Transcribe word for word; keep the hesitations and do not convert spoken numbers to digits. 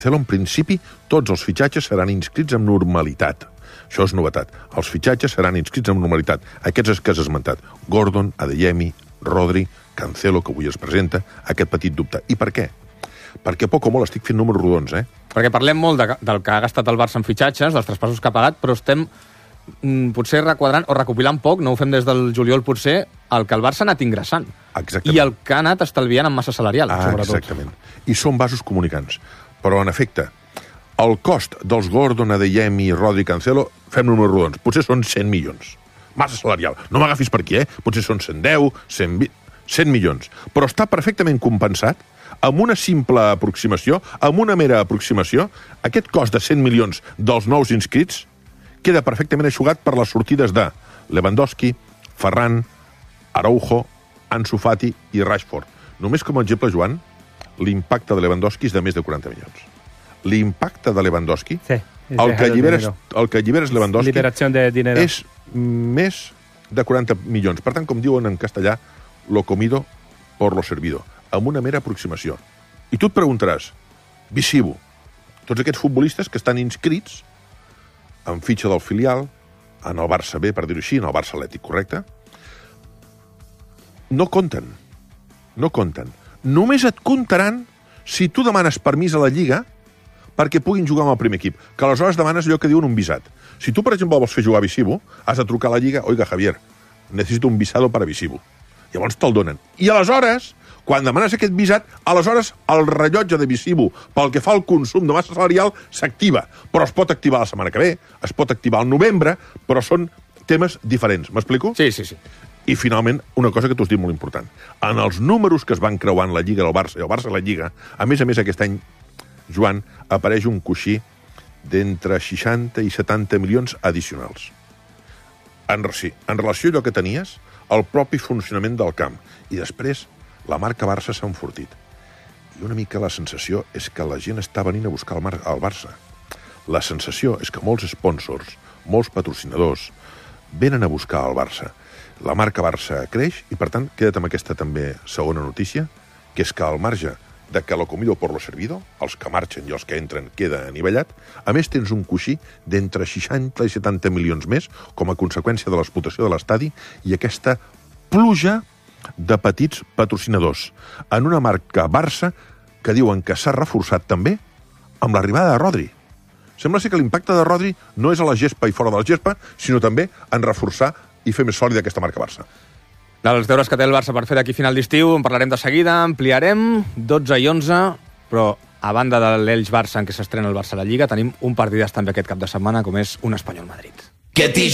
En principi, tots els fitxatges seran inscrits amb normalitat. Això és novetat. Els fitxatges seran inscrits amb normalitat. Aquests que has esmentat. Gordon, Adeyemi, Rodri, Cancelo, que avui es presenta, aquest petit dubte. I per què? Perquè poc o molt estic fent números rodons, eh? Perquè parlem molt de, del que ha gastat el Barça en fitxatges, dels traspassos que ha pagat, però estem mm, potser requadrant o recopilant poc, no ho fem des del juliol potser, el que el Barça ha anat ingressant. Exactament. I el que ha anat estalviant en massa salarial, ah, sobretot. Exactament. I són vasos comunicants. Però, en efecte, el cost dels Gordon, Adeyemi, Rodri, Cancelo, fem números rodons, potser són cent milions. Massa salarial. No m'agafis per aquí, eh? Potser són cent deu, cent vint, cent milions. Però està perfectament compensat amb una simple aproximació, amb una mera aproximació. Aquest cost de cent milions dels nous inscrits queda perfectament eixugat per les sortides de Lewandowski, Ferran, Araujo, Ansu Fati i Rashford. Només com a exemple, Joan, l'impacte de Lewandowski és de més de quaranta milions. L'impacte de Lewandowski, sí, el, que alliberes, el que alliberes Lewandowski, de és més de quaranta milions. Per tant, com diuen en castellà, lo comido por lo servido, amb una mera aproximació. I tu et preguntaràs, Visivo, tots aquests futbolistes que estan inscrits en fitxa del filial, en el Barça B, per dir-ho així, en el Barça Atlètic, correcte? No compten. No compten. Només et comptaran si tu demanes permís a la Lliga perquè puguin jugar amb el primer equip, que aleshores demanes allò que diuen un visat. Si tu, per exemple, vols fer jugar a Visivo, has de trucar a la Lliga, oiga, Javier, necessito un visado para Visivo. Llavors te'l donen. I aleshores, quan demanes aquest visat, aleshores el rellotge de Visivo, pel que fa al consum de massa salarial, s'activa. Però es pot activar la setmana que ve, es pot activar al novembre, però són temes diferents. M'explico? Sí, sí, sí. I, finalment, una cosa que t'ho has dit molt important. En els números que es van creuar en la Lliga del Barça i el Barça a la Lliga, a més a més, aquest any, Joan, apareix un coixí d'entre seixanta i setanta milions addicionals. En, sí, en relació a allò que tenies, el propi funcionament del camp. I després, la marca Barça s'ha enfortit. I una mica la sensació és que la gent està venint a buscar el, Mar el Barça. La sensació és que molts sponsors, molts patrocinadors, venen a buscar el Barça. La marca Barça creix i, per tant, queda't amb aquesta també segona notícia, que és que al marge de que lo comido por lo servido, els que marxen i els que entren queda anivellat, a més tens un coixí d'entre seixanta i setanta milions més com a conseqüència de l'explotació de l'estadi i aquesta pluja de petits patrocinadors en una marca Barça que diuen que s'ha reforçat també amb l'arribada de Rodri. Sembla ser que l'impacte de Rodri no és a la gespa i fora de la gespa, sinó també en reforçar i fer més sòlida aquesta marca Barça. Els deures que té el Barça per fer d'aquí final d'estiu, en parlarem de seguida, ampliarem, dotze i onze, però a banda de l'Elx Barça en què s'estrena el Barça a la Lliga, tenim un partidàs també aquest cap de setmana, com és un Espanyol Madrid.